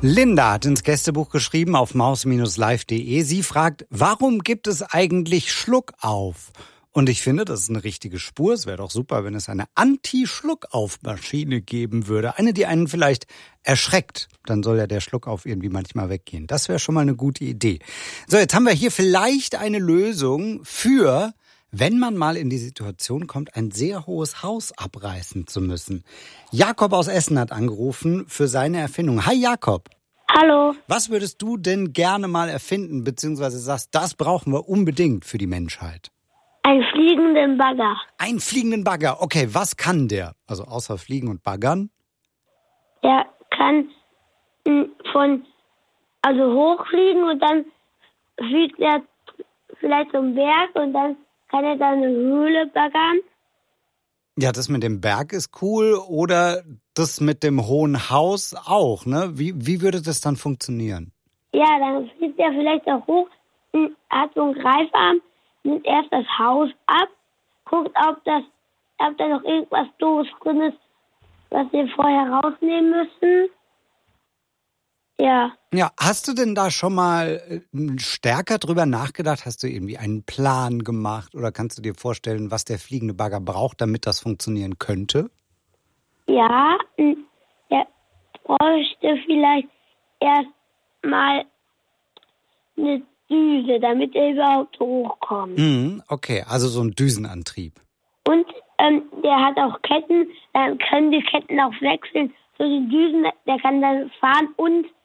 Linda hat ins Gästebuch geschrieben auf maus-live.de. Sie fragt, warum gibt es eigentlich Schluckauf? Und ich finde, das ist eine richtige Spur. Es wäre doch super, wenn es eine Anti-Schluckauf-Maschine geben würde. Eine, die einen vielleicht erschreckt. Dann soll ja der Schluckauf irgendwie manchmal weggehen. Das wäre schon mal eine gute Idee. So, jetzt haben wir hier vielleicht eine Lösung für, wenn man mal in die Situation kommt, ein sehr hohes Haus abreißen zu müssen. Jakob aus Essen hat angerufen für seine Erfindung. Hi Jakob. Hallo. Was würdest du denn gerne mal erfinden, beziehungsweise sagst, das brauchen wir unbedingt für die Menschheit? Einen fliegenden Bagger. Einen fliegenden Bagger. Okay, was kann der? Also außer Fliegen und Baggern? Der kann hochfliegen und dann fliegt er vielleicht zum Berg und dann kann er da eine Höhle baggern. Ja, das mit dem Berg ist cool oder das mit dem hohen Haus auch, ne? Wie würde das dann funktionieren? Ja, dann fliegt er vielleicht auch hoch, hat so einen Greifarm, nimmt erst das Haus ab, guckt, ob da noch irgendwas Doofes drin ist, was wir vorher rausnehmen müssen. Ja. Ja, hast du denn da schon mal stärker drüber nachgedacht? Hast du irgendwie einen Plan gemacht oder kannst du dir vorstellen, was der fliegende Bagger braucht, damit das funktionieren könnte? Ja, er bräuchte vielleicht erst mal eine Düse, damit er überhaupt hochkommt. Okay, also so ein Düsenantrieb. Und der hat auch Ketten, dann können die Ketten auch wechseln. So die Düsen, der kann dann fahren und